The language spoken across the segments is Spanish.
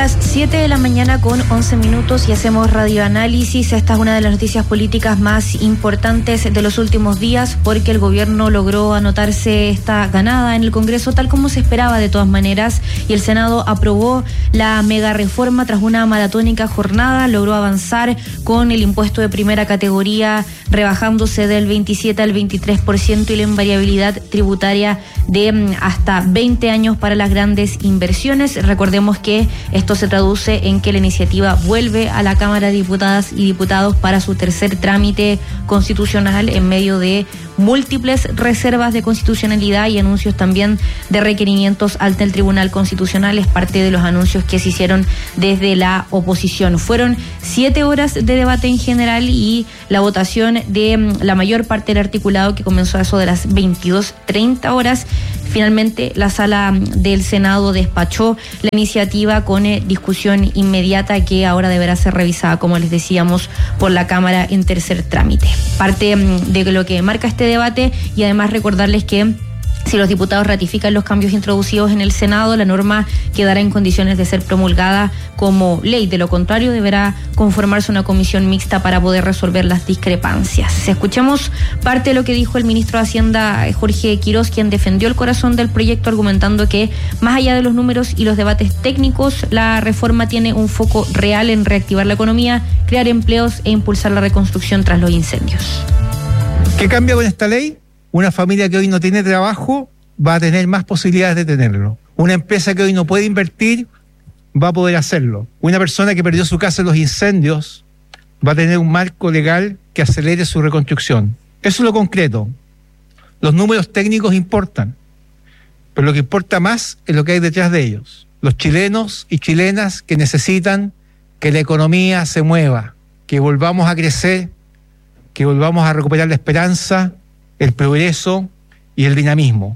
Las 7 de la mañana con 11 minutos y hacemos radioanálisis. Esta es una de las noticias políticas más importantes de los últimos días porque el gobierno logró anotarse esta ganada en el Congreso tal como se esperaba de todas maneras y el Senado aprobó la mega reforma tras una maratónica jornada. Logró avanzar con el impuesto de primera categoría rebajándose del 27 al 23% y la invariabilidad tributaria de hasta 20 años para las grandes inversiones. Recordemos que esto se traduce en que la iniciativa vuelve a la Cámara de Diputadas y Diputados para su tercer trámite constitucional en medio de múltiples reservas de constitucionalidad y anuncios también de requerimientos ante el Tribunal Constitucional. Es parte de los anuncios que se hicieron desde la oposición. Fueron 7 horas de debate en general y la votación de la mayor parte del articulado, que comenzó a eso de las 22:30 horas. Finalmente, la sala del Senado despachó la iniciativa con discusión inmediata que ahora deberá ser revisada, como les decíamos, por la Cámara en tercer trámite. Parte de lo que marca este debate y además recordarles que si los diputados ratifican los cambios introducidos en el Senado, la norma quedará en condiciones de ser promulgada como ley. De lo contrario, deberá conformarse una comisión mixta para poder resolver las discrepancias. Escuchemos parte de lo que dijo el ministro de Hacienda, Jorge Quirós, quien defendió el corazón del proyecto, argumentando que, más allá de los números y los debates técnicos, la reforma tiene un foco real en reactivar la economía, crear empleos e impulsar la reconstrucción tras los incendios. ¿Qué cambia con esta ley? Una familia que hoy no tiene trabajo va a tener más posibilidades de tenerlo. Una empresa que hoy no puede invertir va a poder hacerlo. Una persona que perdió su casa en los incendios va a tener un marco legal que acelere su reconstrucción. Eso es lo concreto. Los números técnicos importan, pero lo que importa más es lo que hay detrás de ellos. Los chilenos y chilenas que necesitan que la economía se mueva, que volvamos a crecer, que volvamos a recuperar la esperanza, el progreso y el dinamismo.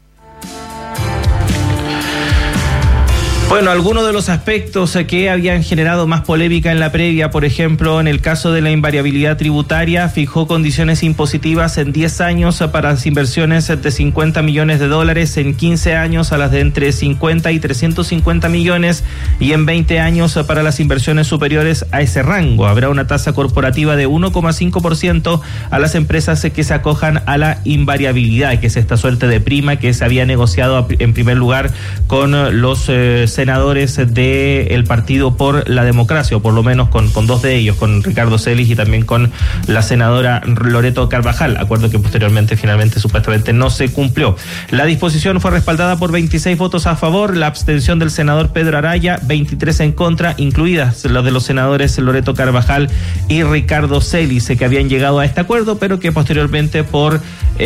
Bueno, algunos de los aspectos que habían generado más polémica en la previa, por ejemplo, en el caso de la invariabilidad tributaria, fijó condiciones impositivas en 10 años para las inversiones de $50 millones, en 15 años a las de entre 50 y 350 millones y en 20 años para las inversiones superiores a ese rango. Habrá una tasa corporativa de 1,5% a las empresas que se acojan a la invariabilidad, que es esta suerte de prima que se había negociado en primer lugar con los senadores del Partido por la Democracia, o por lo menos con dos de ellos, con Ricardo Celis y también con la senadora Loreto Carvajal, acuerdo que posteriormente finalmente supuestamente no se cumplió. La disposición fue respaldada por 26 votos a favor, la abstención del senador Pedro Araya, 23 en contra, incluidas los de los senadores Loreto Carvajal y Ricardo Celis, que habían llegado a este acuerdo, pero que posteriormente por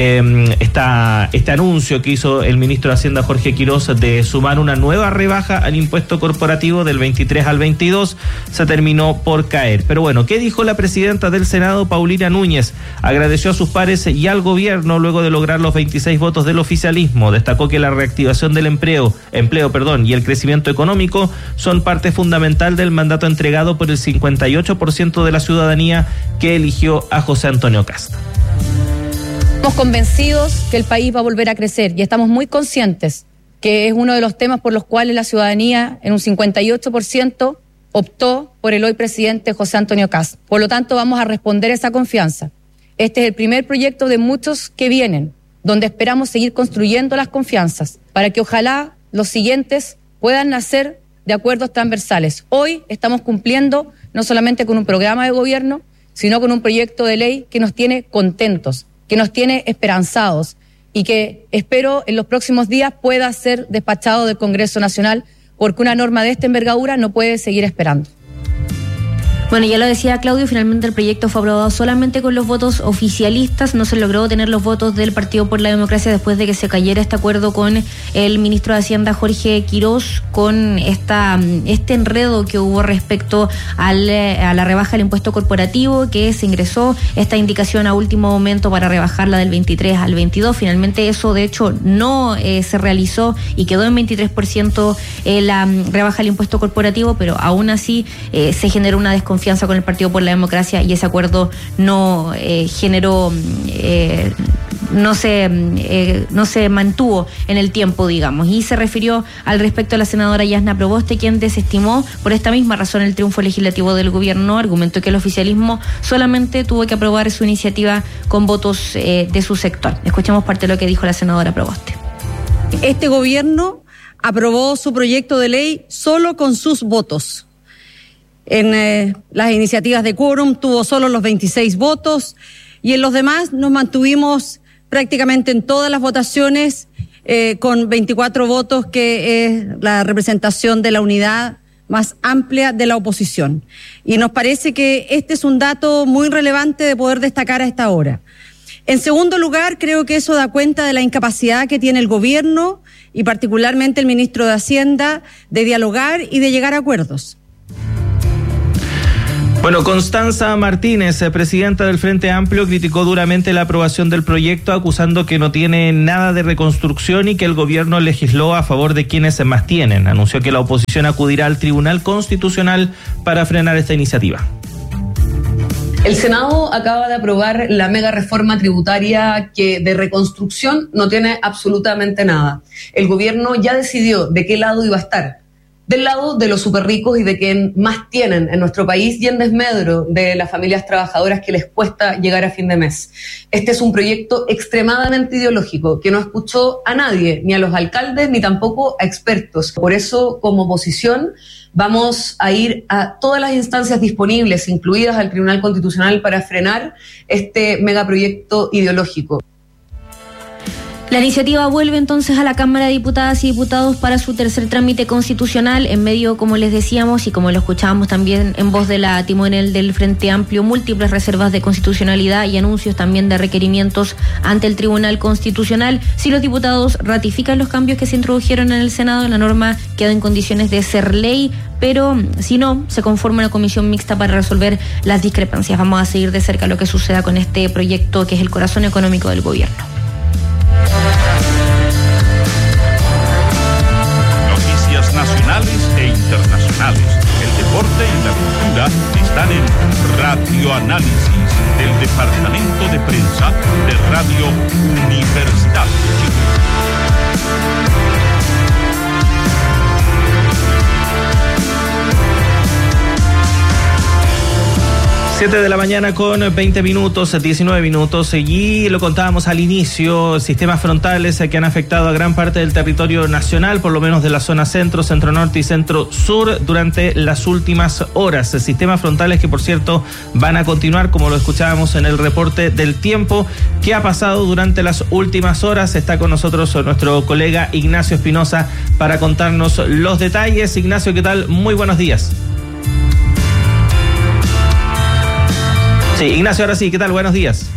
este anuncio que hizo el ministro de Hacienda Jorge Quirós de sumar una nueva rebaja al impuesto corporativo del 23 al 22, se terminó por caer. Pero bueno, ¿qué dijo la presidenta del Senado, Paulina Núñez? Agradeció a sus pares y al gobierno luego de lograr los 26 votos del oficialismo. Destacó que la reactivación del empleo y el crecimiento económico son parte fundamental del mandato entregado por el 58% de la ciudadanía que eligió a José Antonio Kast. Estamos convencidos que el país va a volver a crecer y estamos muy conscientes que es uno de los temas por los cuales la ciudadanía en un 58% optó por el hoy presidente José Antonio Kast. Por lo tanto, vamos a responder esa confianza. Este es el primer proyecto de muchos que vienen, donde esperamos seguir construyendo las confianzas para que ojalá los siguientes puedan nacer de acuerdos transversales. Hoy estamos cumpliendo no solamente con un programa de gobierno, sino con un proyecto de ley que nos tiene contentos, que nos tiene esperanzados, y que espero en los próximos días pueda ser despachado del Congreso Nacional, porque una norma de esta envergadura no puede seguir esperando. Bueno, ya lo decía Claudio, finalmente el proyecto fue aprobado solamente con los votos oficialistas, no se logró tener los votos del Partido por la Democracia después de que se cayera este acuerdo con el ministro de Hacienda Jorge Quirós, con este enredo que hubo respecto a la rebaja del impuesto corporativo, que se ingresó esta indicación a último momento para rebajarla del 23 al 22. Finalmente eso de hecho no se realizó y quedó en 23% la rebaja del impuesto corporativo, pero aún así se generó una desconfianza con el Partido por la Democracia y ese acuerdo no generó no se mantuvo en el tiempo, digamos. Y se refirió al respecto a la senadora Yasna Proboste, quien desestimó por esta misma razón el triunfo legislativo del gobierno. Argumentó que el oficialismo solamente tuvo que aprobar su iniciativa con votos de su sector. Escuchemos parte de lo que dijo la senadora Proboste. Este gobierno aprobó su proyecto de ley solo con sus votos. En las iniciativas de quórum tuvo solo los 26 votos y en los demás nos mantuvimos prácticamente en todas las votaciones con 24 votos, que es la representación de la unidad más amplia de la oposición. Y nos parece que este es un dato muy relevante de poder destacar a esta hora. En segundo lugar, creo que eso da cuenta de la incapacidad que tiene el gobierno y particularmente el ministro de Hacienda de dialogar y de llegar a acuerdos. Bueno, Constanza Martínez, presidenta del Frente Amplio, criticó duramente la aprobación del proyecto, acusando que no tiene nada de reconstrucción y que el gobierno legisló a favor de quienes más tienen. Anunció que la oposición acudirá al Tribunal Constitucional para frenar esta iniciativa. El Senado acaba de aprobar la mega reforma tributaria que de reconstrucción no tiene absolutamente nada. El gobierno ya decidió de qué lado iba a estar. Del lado de los superricos y de quien más tienen en nuestro país y en desmedro de las familias trabajadoras que les cuesta llegar a fin de mes. Este es un proyecto extremadamente ideológico que no escuchó a nadie, ni a los alcaldes, ni tampoco a expertos. Por eso, como oposición, vamos a ir a todas las instancias disponibles, incluidas al Tribunal Constitucional, para frenar este megaproyecto ideológico. La iniciativa vuelve entonces a la Cámara de Diputadas y Diputados para su tercer trámite constitucional, en medio, como les decíamos y como lo escuchábamos también en voz de la timonel del Frente Amplio, múltiples reservas de constitucionalidad y anuncios también de requerimientos ante el Tribunal Constitucional. Si los diputados ratifican los cambios que se introdujeron en el Senado, la norma queda en condiciones de ser ley, pero si no, se conforma una comisión mixta para resolver las discrepancias. Vamos a seguir de cerca lo que suceda con este proyecto que es el corazón económico del gobierno. Noticias nacionales e internacionales. El deporte y la cultura están en Radio Análisis del Departamento de Prensa de Radio Universidad de Chile. 7 de la mañana con 20 minutos, 19 minutos, y lo contábamos al inicio, sistemas frontales que han afectado a gran parte del territorio nacional, por lo menos de la zona centro, centro norte y centro sur durante las últimas horas. Sistemas frontales que, por cierto, van a continuar, como lo escuchábamos en el reporte del tiempo. ¿Qué ha pasado durante las últimas horas? Está con nosotros nuestro colega Ignacio Espinosa para contarnos los detalles. Ignacio, ¿qué tal? Muy buenos días. Sí, Ignacio, ahora sí, ¿qué tal? Buenos días.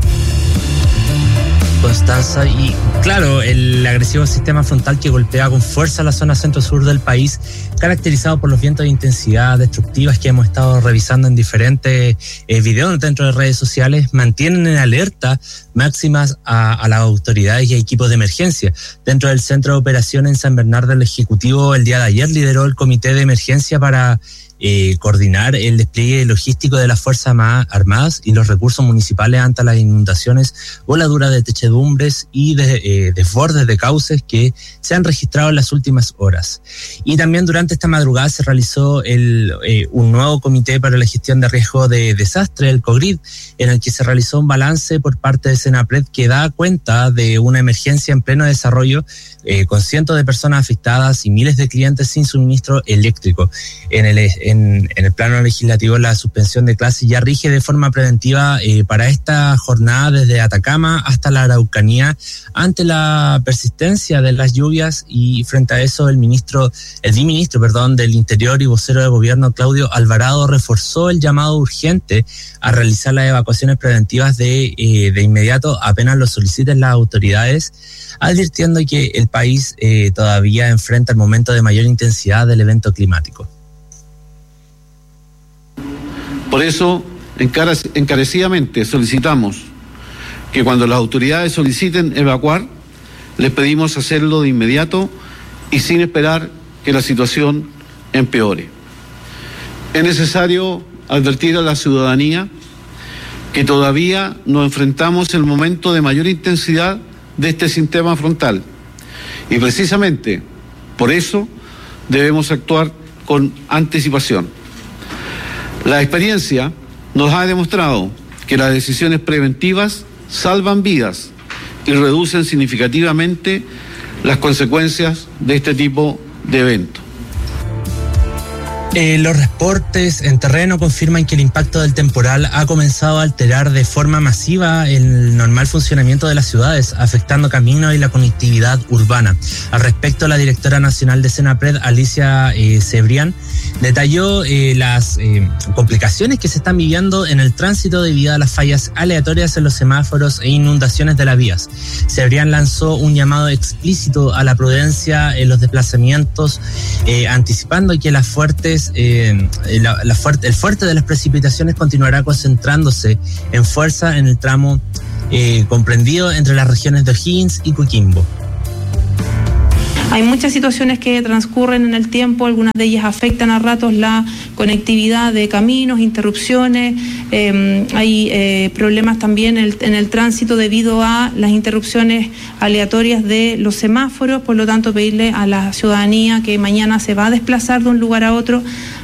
Constanza, y claro, el agresivo sistema frontal que golpea con fuerza la zona centro-sur del país, caracterizado por los vientos de intensidad destructivas que hemos estado revisando en diferentes videos dentro de redes sociales, mantienen en alerta máximas a las autoridades y a equipos de emergencia. Dentro del centro de operación en San Bernardo, el Ejecutivo el día de ayer lideró el comité de emergencia para coordinar el despliegue logístico de las Fuerzas Armadas y los recursos municipales ante las inundaciones, voladuras de techedumbres y desbordes de cauces que se han registrado en las últimas horas. Y también durante esta madrugada se realizó un nuevo comité para la gestión de riesgo de desastre, el COGRID, en el que se realizó un balance por parte de Senapred que da cuenta de una emergencia en pleno desarrollo, con cientos de personas afectadas y miles de clientes sin suministro eléctrico. En el plano legislativo, la suspensión de clases ya rige de forma preventiva para esta jornada desde Atacama hasta la Araucanía ante la persistencia de las lluvias, y frente a eso el viceministro del Interior y vocero de gobierno, Claudio Alvarado, reforzó el llamado urgente a realizar las evacuaciones preventivas de inmediato apenas lo soliciten las autoridades, advirtiendo que el país todavía enfrenta el momento de mayor intensidad del evento climático. Por eso, encarecidamente solicitamos que cuando las autoridades soliciten evacuar, les pedimos hacerlo de inmediato y sin esperar que la situación empeore. Es necesario advertir a la ciudadanía que todavía nos enfrentamos en el momento de mayor intensidad de este sistema frontal. Y precisamente por eso debemos actuar con anticipación. La experiencia nos ha demostrado que las decisiones preventivas salvan vidas y reducen significativamente las consecuencias de este tipo de eventos. Los reportes en terreno confirman que el impacto del temporal ha comenzado a alterar de forma masiva el normal funcionamiento de las ciudades, afectando caminos y la conectividad urbana. Al respecto, la directora nacional de Senapred, Alicia Cebrián, detalló las complicaciones que se están viviendo en el tránsito debido a las fallas aleatorias en los semáforos e inundaciones de las vías. Cebrián lanzó un llamado explícito a la prudencia en los desplazamientos, anticipando que el fuerte de las precipitaciones continuará concentrándose en fuerza en el tramo comprendido entre las regiones de O'Higgins y Coquimbo. Hay muchas situaciones que transcurren en el tiempo, algunas de ellas afectan a ratos la conectividad de caminos, interrupciones, hay problemas también en el tránsito debido a las interrupciones aleatorias de los semáforos, por lo tanto pedirle a la ciudadanía que mañana se va a desplazar de un lugar a otro